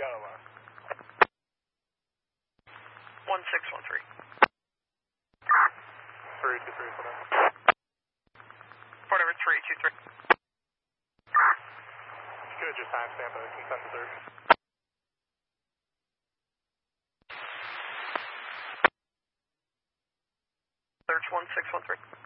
1613. 323, Port over 323. Could just timestamp a contested search. Search 1613.